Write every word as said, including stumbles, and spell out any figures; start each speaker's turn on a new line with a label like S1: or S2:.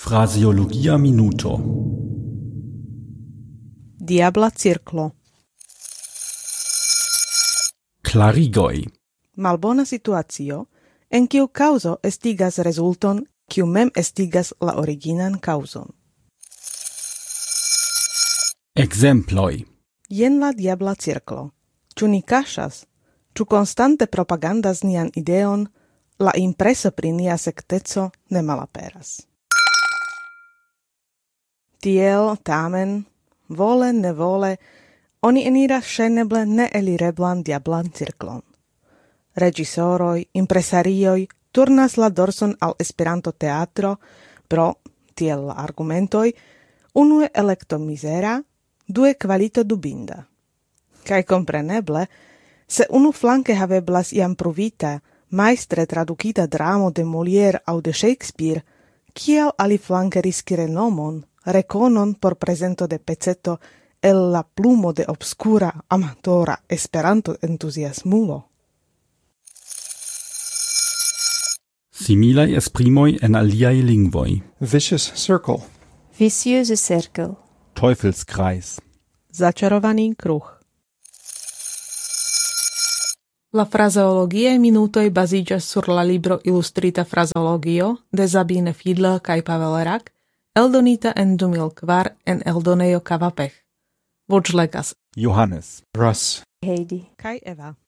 S1: Fraseologia minuto.
S2: Diabla cirklo.
S1: Klarigoj.
S2: Malbona situacio, en kiu causo estigas rezulton, kiu mem estigas la originan cauzon.
S1: Ekzemploj.
S2: Jen la diabla cirklo. Ĉu ni kaŝas, ĉu konstante propagandas nian ideon, la impreso pri nia sekteco ne malaperas. Tiel, tamen, vole nevole, oni eniras ŝajneble neelireblan diablan cirklon. Reĝisoroj, impresarioj turnas la dorson al Esperanto-teatro pro, tiel la argumentoj, unue elekto mizera, due kvalito dubinda. Kaj kompreneble, se unu flanke haveblas iam pruvita, majstre tradukita dramo de Molière aŭ de Shakespeare, kiel aliflanke riski renomon, rekonon por prezento de peceto el la plumo de obskura amatora Esperanto-entuziasmulo.
S1: Similaj esprimoj en aliaj lingvoj.
S3: Vicious circle.
S4: Vicious circle.
S1: Teufelskreis.
S2: Začarovaný kruh. La frazeologiae minutoj baziĝas sur la libro Ilustrita frazeologio de Sabine Fiedler kaj Pavel Rak, eldonita en du mil kvar en eldonejo Kavapech. Voĉlegas
S1: Johannes.
S3: Russ.
S4: Heidi.
S2: kaj Eva.